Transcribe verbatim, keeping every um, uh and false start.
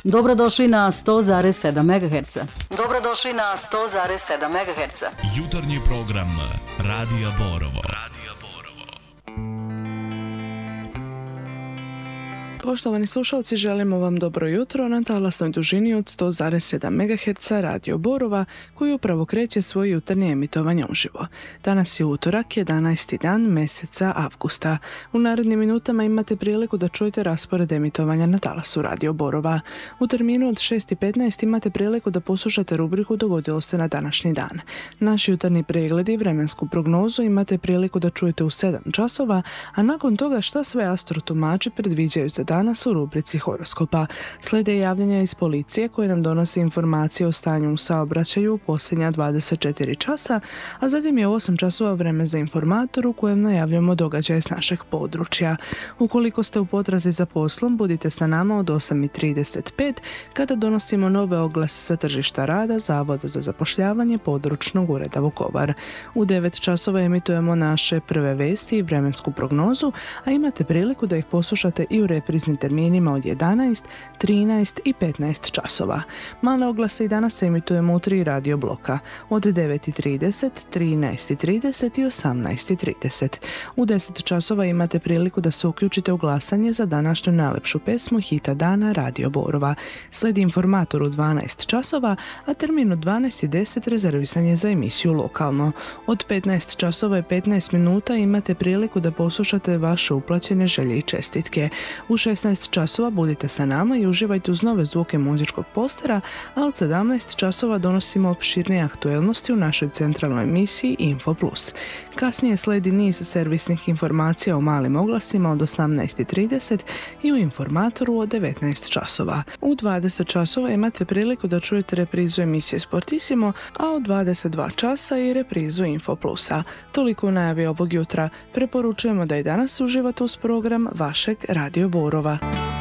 Dobrodošli na sto zarez sedam megaherca. Dobrodošli na sto zarez sedam megaherca. Jutarnji program Radija Borovo. Radija Borovo. Poštovani slušalci, želimo vam dobro jutro na talasnoj dužini od sto zarez sedam megaherca Radio Borova, koji upravo kreće svoje jutarnje emitovanje uživo. Danas je utorak, jedanaesti dan mjeseca avgusta. U narednim minutama imate priliku da čujete raspored emitovanja na talasu Radio Borova. U terminu od šest i petnaest imate priliku da poslušate rubriku Dogodilo se na današnji dan. Naš jutarnji pregled i vremensku prognozu imate priliku da čujete u sedam časova, a nakon toga šta sve astrotumači predviđaju za danas u rubrici horoskopa. Slijede javljanja iz policije koje nam donose informacije o stanju u saobraćaju u posljednja dvadeset četiri časa, a zatim je osam časova vreme za informator u kojem najavljujemo događaje s našeg područja. Ukoliko ste u potrazi za poslom, budite sa nama od osam i trideset pet kada donosimo nove oglase sa tržišta rada Zavoda za zapošljavanje područnog ureda Vukovar. U devet časova emitujemo naše prve vesti i vremensku prognozu, a imate priliku da ih poslušate i u repriznim terminima od jedanaest, trinaest i petnaest časova. Male oglase i danas emitujemo u tri radio bloka od devet i trideset, trinaest i trideset i osamnaest i trideset. U deset časova imate priliku da se uključite u glasanje za današnju najlepšu pesmu hita dana Radio Borova. Sledi informator u dvanaest časova, a termin od dvanaest i deset rezervisan je za emisiju Lokalno. Od petnaest časova i petnaest minuta imate priliku da poslušate vaše uplaćene želje i čestitke. U šesnaest časova budite sa nama i uživajte uz nove zvuke muzičkog postera, a od sedamnaest časova donosimo opširnije aktuelnosti u našoj centralnoj emisiji Info Plus. Kasnije sledi niz servisnih informacija o malim oglasima od osamnaest i trideset i u informatoru od devetnaest časova. U dvadeset časova imate priliku da čujete reprizu emisije Sportissimo, a od dvadeset dva časa i reprizu Info Plusa. Toliko u najavi ovog jutra. Preporučujemo da i danas uživate uz program vašeg Radio Borova.